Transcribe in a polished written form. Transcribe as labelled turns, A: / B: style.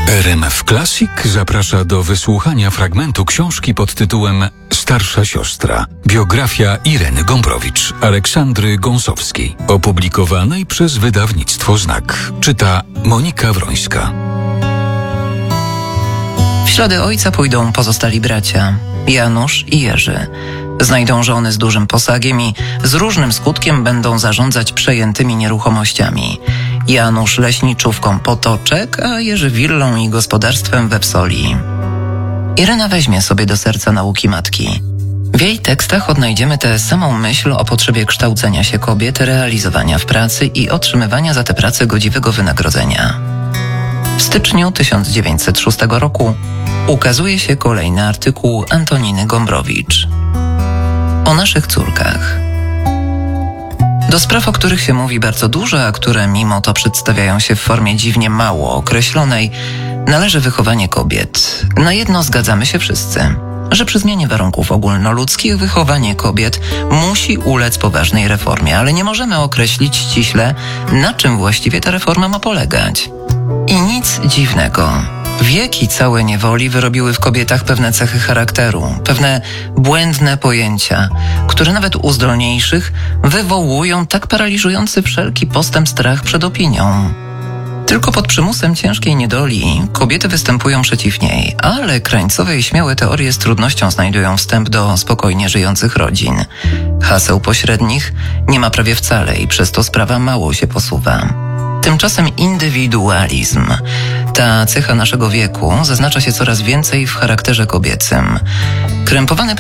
A: RMF Classic zaprasza do wysłuchania fragmentu książki pod tytułem Starsza siostra. Biografia Ireny Gombrowicz, Aleksandry Gąsowskiej, opublikowanej przez wydawnictwo Znak. Czyta Monika Wrońska.
B: W ślady ojca pójdą pozostali bracia, Janusz i Jerzy. Znajdą żony z dużym posagiem i z różnym skutkiem będą zarządzać przejętymi nieruchomościami. Janusz leśniczówką Potoczek, a Jerzy willą i gospodarstwem we Wsoli. Irena weźmie sobie do serca nauki matki. W jej tekstach odnajdziemy tę samą myśl o potrzebie kształcenia się kobiet, realizowania w pracy i otrzymywania za tę pracę godziwego wynagrodzenia. W styczniu 1906 roku ukazuje się kolejny artykuł Antoniny Gombrowicz o naszych córkach. Do spraw, o których się mówi bardzo dużo, a które mimo to przedstawiają się w formie dziwnie mało określonej, należy wychowanie kobiet. Na jedno zgadzamy się wszyscy, że przy zmianie warunków ogólnoludzkich wychowanie kobiet musi ulec poważnej reformie, ale nie możemy określić ściśle, na czym właściwie ta reforma ma polegać. I nic dziwnego. Wieki całe niewoli wyrobiły w kobietach pewne cechy charakteru, pewne błędne pojęcia, które nawet u zdolniejszych wywołują tak paraliżujący wszelki postęp strach przed opinią. Tylko pod przymusem ciężkiej niedoli kobiety występują przeciw niej, ale krańcowe i śmiałe teorie z trudnością znajdują wstęp do spokojnie żyjących rodzin. Haseł pośrednich nie ma prawie wcale i przez to sprawa mało się posuwa. Tymczasem indywidualizm, ta cecha naszego wieku, zaznacza się coraz więcej w charakterze kobiecym. Krępowany